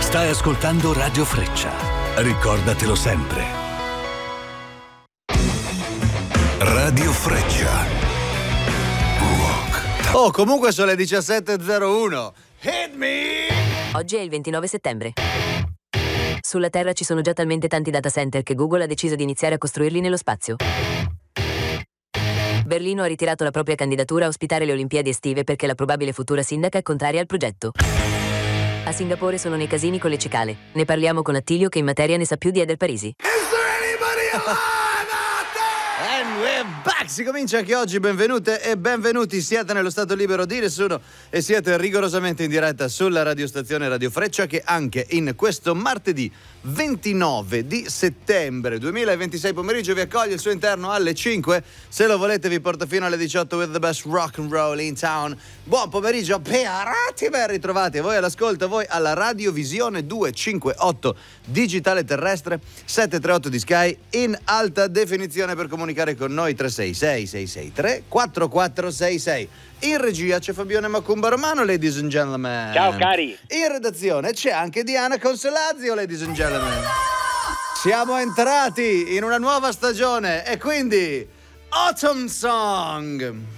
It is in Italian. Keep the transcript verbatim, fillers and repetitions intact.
Stai ascoltando Radio Freccia. Ricordatelo sempre. Radio Freccia. Rock. Oh, comunque sono le diciassette e zero uno. Hit me! Oggi è il ventinove settembre. Sulla Terra ci sono già talmente tanti data center che Google ha deciso di iniziare a costruirli nello spazio. Berlino ha ritirato la propria candidatura a ospitare le Olimpiadi estive perché la probabile futura sindaca è contraria al progetto. A Singapore sono nei casini con le cicale. Ne parliamo con Attilio che in materia ne sa più di Eder Parisi. And we're back! Si comincia anche oggi, benvenute e benvenuti, siete nello stato libero di nessuno e siete rigorosamente in diretta sulla radiostazione Radio Freccia che anche in questo martedì ventinove di settembre duemilaventisei pomeriggio vi accoglie al suo interno alle cinque. Se lo volete vi porta fino alle diciotto with the best rock and roll in town. Buon pomeriggio, perati, ben ritrovati. Voi all'ascolto, voi alla Radiovisione duecentocinquantotto digitale terrestre, settecentotrentotto di Sky in alta definizione. Per comunicare con noi tre sei sei sei sei tre quattro quattro sei sei. In regia c'è Fabione Macumba Romano, ladies and gentlemen. Ciao cari. In redazione c'è anche Diana Consolazio, ladies and gentlemen. Siamo entrati in una nuova stagione e quindi Autumn Song.